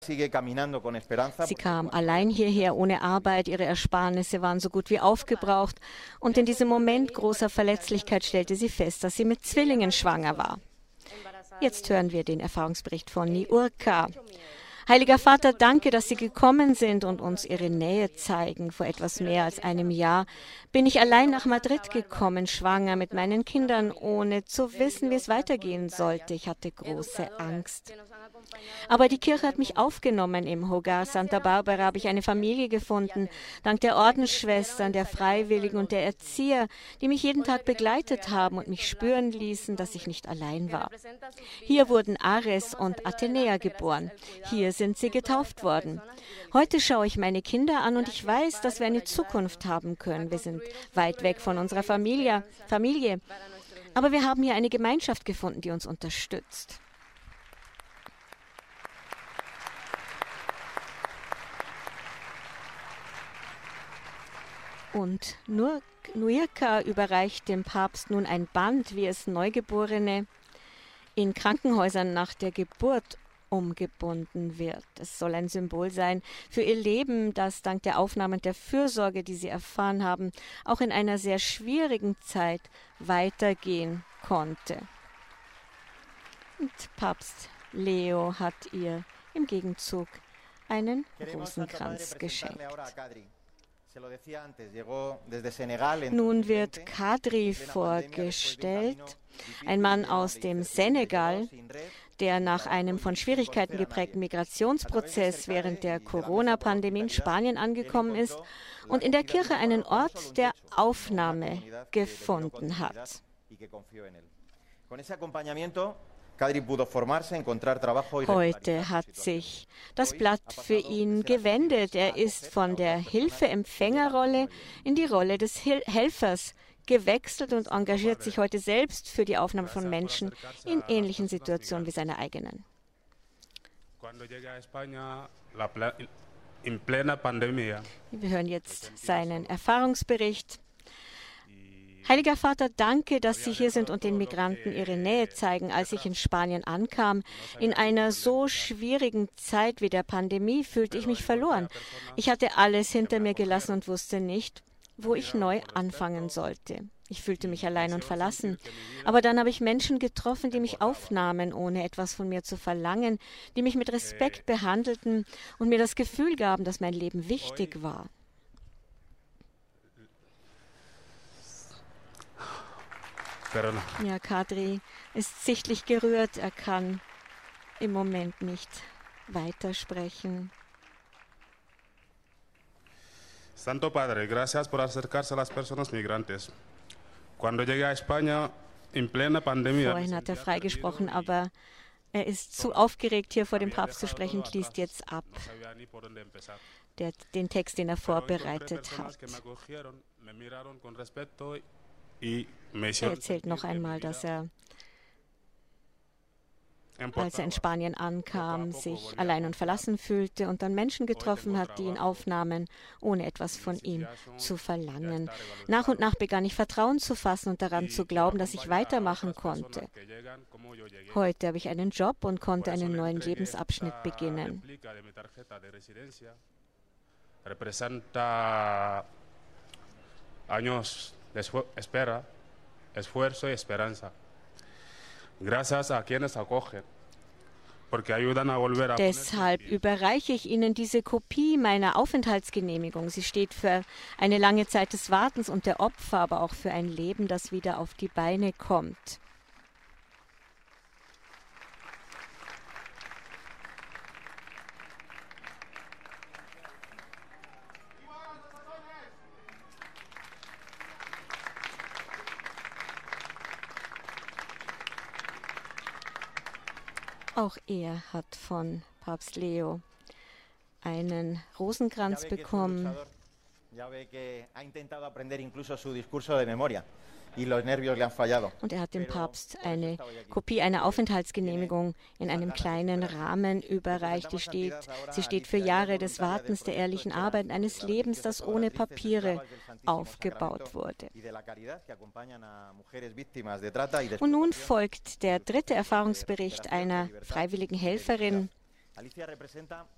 Sie kam allein hierher ohne Arbeit, ihre Ersparnisse waren so gut wie aufgebraucht und in diesem Moment großer Verletzlichkeit stellte sie fest, dass sie mit Zwillingen schwanger war. Jetzt hören wir den Erfahrungsbericht von Niurka. Heiliger Vater, danke, dass Sie gekommen sind und uns Ihre Nähe zeigen. Vor etwas mehr als einem Jahr bin ich allein nach Madrid gekommen, schwanger mit meinen Kindern, ohne zu wissen, wie es weitergehen sollte. Ich hatte große Angst. Aber die Kirche hat mich aufgenommen. Im Hogar Santa Barbara habe ich eine Familie gefunden, dank der Ordensschwestern, der Freiwilligen und der Erzieher, die mich jeden Tag begleitet haben und mich spüren ließen, dass ich nicht allein war. Hier wurden Ares und Athenäa geboren. Hier sind sie getauft worden. Heute schaue ich meine Kinder an und ich weiß, dass wir eine Zukunft haben können. Wir sind weit weg von unserer Familie. Aber wir haben hier eine Gemeinschaft gefunden, die uns unterstützt. Und Niurka überreicht dem Papst nun ein Band, wie es Neugeborene in Krankenhäusern nach der Geburt umgebunden wird. Es soll ein Symbol sein für ihr Leben, das dank der Aufnahme und der Fürsorge, die sie erfahren haben, auch in einer sehr schwierigen Zeit weitergehen konnte. Und Papst Leo hat ihr im Gegenzug einen Rosenkranz geschenkt. Nun wird Kadri vorgestellt, ein Mann aus dem Senegal, der nach einem von Schwierigkeiten geprägten Migrationsprozess während der Corona-Pandemie in Spanien angekommen ist und in der Kirche einen Ort der Aufnahme gefunden hat. Heute hat sich das Blatt für ihn gewendet. Er ist von der Hilfeempfängerrolle in die Rolle des Helfers gewechselt und engagiert sich heute selbst für die Aufnahme von Menschen in ähnlichen Situationen wie seiner eigenen. Wir hören jetzt seinen Erfahrungsbericht. Heiliger Vater, danke, dass Sie hier sind und den Migranten ihre Nähe zeigen. Als ich in Spanien ankam, in einer so schwierigen Zeit wie der Pandemie, fühlte ich mich verloren. Ich hatte alles hinter mir gelassen und wusste nicht, wo ich neu anfangen sollte. Ich fühlte mich allein und verlassen. Aber dann habe ich Menschen getroffen, die mich aufnahmen, ohne etwas von mir zu verlangen, die mich mit Respekt behandelten und mir das Gefühl gaben, dass mein Leben wichtig war. Ja, Kadri ist sichtlich gerührt. Er kann im Moment nicht weitersprechen. Santo Padre, gracias por acercarse a las personas migrantes. Cuando llegué a España en plena pandemia. Vorhin hat er freigesprochen, aber er ist zu aufgeregt, hier vor dem Papst zu sprechen und liest jetzt ab den Text, den er vorbereitet hat. Er erzählt noch einmal, dass er, als er in Spanien ankam, sich allein und verlassen fühlte und dann Menschen getroffen hat, die ihn aufnahmen, ohne etwas von ihm zu verlangen. Nach und nach begann ich Vertrauen zu fassen und daran zu glauben, dass ich weitermachen konnte. Heute habe ich einen Job und konnte einen neuen Lebensabschnitt beginnen. Esfuerzo y esperanza. Gracias a quienes acogen, porque ayudan a volver a. Deshalb überreiche ich Ihnen diese Kopie meiner Aufenthaltsgenehmigung. Sie steht für eine lange Zeit des Wartens und der Opfer, aber auch für ein Leben, das wieder auf die Beine kommt. Auch er hat von Papst Leo einen Rosenkranz bekommen. Und er hat dem Papst eine Kopie einer Aufenthaltsgenehmigung in einem kleinen Rahmen überreicht. Sie steht für Jahre des Wartens, der ehrlichen Arbeit, eines Lebens, das ohne Papiere aufgebaut wurde. Und nun folgt der dritte Erfahrungsbericht einer freiwilligen Helferin.